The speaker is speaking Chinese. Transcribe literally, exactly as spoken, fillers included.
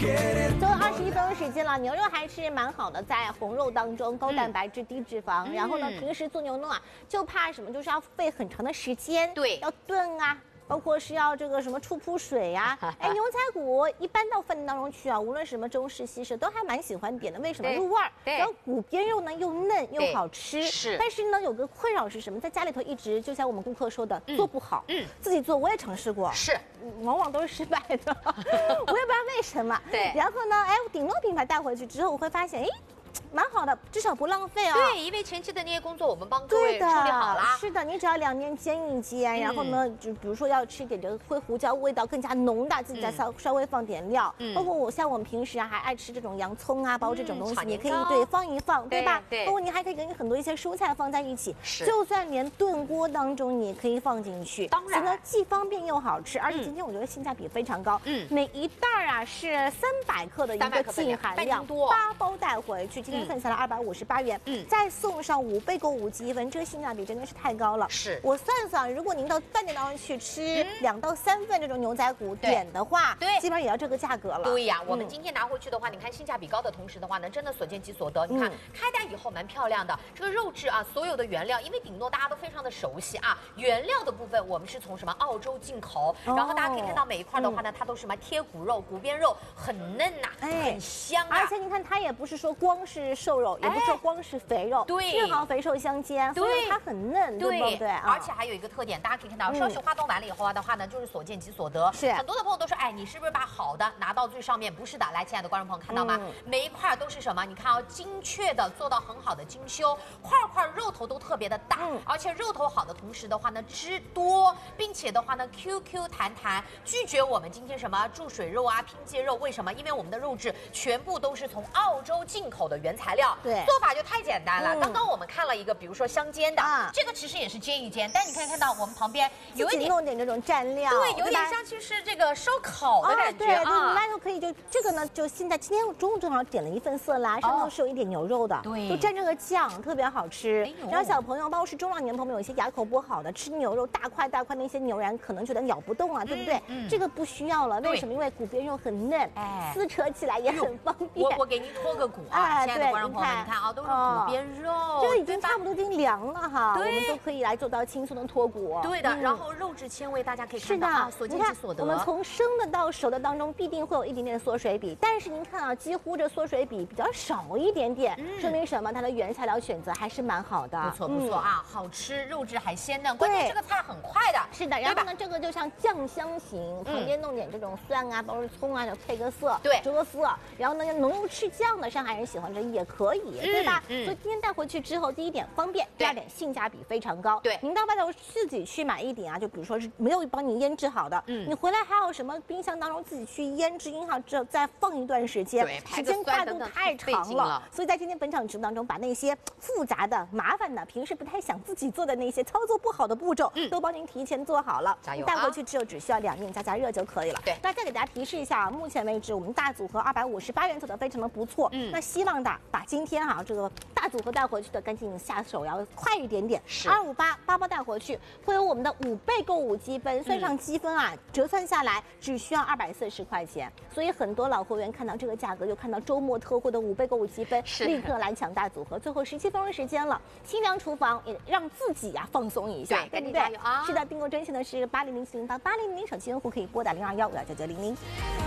最后二十一分钟时间了，牛肉还是蛮好的，在红肉当中高蛋白质、低脂肪。然后呢，平时做牛肉啊，就怕什么，就是要费很长的时间， 对， 要炖啊。 包括是要这个什么出铺水呀、啊，哎，牛仔骨一般到饭店当中去啊，无论什么中式西式，都还蛮喜欢点的。为什么？入味儿。然后骨边肉呢又嫩又好吃。 是。 但是呢，有个困扰是什么？在家里头一直就像我们顾客说的，嗯、做不好。嗯。自己做我也尝试过。 是。 往往都是失败的，我也不知道为什么。 对。 然后呢，哎，顶诺品牌带回去之后，我会发现，哎。 蛮好的，至少不浪费啊、哦。 对，因为前期的那些工作我们帮各位处理好了。 是的，你只要两面煎一煎，嗯、然后呢，就比如说要吃一点这个灰胡椒，味道更加浓的，自己再稍、嗯、稍微放点料。嗯、包括我像我们平时啊还爱吃这种洋葱啊，包括这种东西，嗯、你可以对放一放，对吧？对。包括你还可以跟很多一些蔬菜放在一起，就算连炖锅当中你也可以放进去。当然，所以呢既方便又好吃，而且今天我觉得性价比非常高。嗯。每一袋啊是三百克的一个净含量，八包带回去，今天算下来二百五十。 八元，嗯，再送上五倍购物积分，这个性价比真的是太高了。是我算算，如果您到饭店当中去吃两到三份这种牛仔骨点的话，对，基本上也要这个价格了。 对呀，我们今天拿回去的话，你看性价比高的同时的话呢，真的所见即所得。你看开袋以后蛮漂亮的，这个肉质啊，所有的原料，因为顶诺大家都非常的熟悉啊，原料的部分我们是从什么澳洲进口，然后大家可以看到每一块的话呢，它都是什么贴骨肉、骨边肉，很嫩呐，很香啊。 而且你看它也不是说光是瘦肉，也不是说光是肥肉。 对， 正好肥瘦相间，所以它很嫩，对不对？ 而且还有一个特点，大家可以看到，稍许化冻完了以后的话呢，就是所见即所得。是很多的朋友都说，哎，你是不是把好的拿到最上面？不是的，来，亲爱的观众朋友，看到吗？每一块都是什么？你看啊，精确的做到很好的精修，块块肉头都特别的大，而且肉头好的同时的话呢，汁多，并且的话呢 ，Q Q 弹弹，拒绝我们今天什么注水肉啊、拼接肉？为什么？因为我们的肉质全部都是从澳洲进口的原材料，对，做法就太简单了。 刚刚我们看了一个，比如说香煎的，啊、这个其实也是煎一煎，但你可以看到我们旁边有一点弄点这种蘸料， 对，有点像其实这个烧烤的感觉啊。 对，外头可以就这个呢，就现在今天我中午正好点了一份色拉，上头是有一点牛肉的，对，就蘸这个酱特别好吃。然后小朋友，包括是中老年朋友，有一些牙口不好的，吃牛肉大块大块那些牛腩可能觉得咬不动啊，对不对？这个不需要了，为什么？因为骨边肉很嫩，哎，撕扯起来也很方便。 我我给您脱个骨啊，亲爱的观众朋友们，你看啊，都是骨边肉， 这个已经差不多已经凉了哈，我们都可以来做到轻松的脱骨。 对的，然后肉质纤维大家可以看到啊，所见即所得。 我们从生的到熟的当中必定会有一点点缩水比，但是您看啊，几乎这缩水比比较少一点点，说明什么？它的原材料选择还是蛮好的。 不错不错啊，好吃，肉质还鲜嫩，关键这个菜很快的。 是的，然后呢，这个就像酱香型，旁边弄点这种蒜啊，包括葱啊，就配个色，对，遮色。然后呢，浓油赤酱的，上海人喜欢这也可以，对吧？所以今天带回去之后，第一点方便，第二点性价比非常高。对，您到外头自己去买一点啊，就比如说是没有帮你腌制好的，嗯，你回来还有什么冰箱当中自己去腌制腌好之后再放一段时间，时间跨度太长了。所以在今天本场直播当中，把那些复杂的、麻烦的、平时不太想自己做的那些操作不好的步骤，嗯，都帮您提前做好了。加油！带回去之后只需要两面加加热就可以了。对，那再给大家提示一下啊，目前为止我们大组合二百五十八元走的非常的不错，嗯，那希望的把今天哈、啊、这个大组合带回去的赶紧下手要快一点点。是二五八八包带回去会有我们的五倍购物积分，算上积分啊，嗯、折算下来只需要二百四十块钱。所以很多老会员看到这个价格，又看到周末特惠的五倍购物积分，立刻来抢大组合。最后十七分钟时间了，清凉厨房也让自己呀、啊、放松一下，对不对？啊、是的，订购专线呢是八零零四零八八零零零，手机用户可以拨打零二幺五幺九九零零。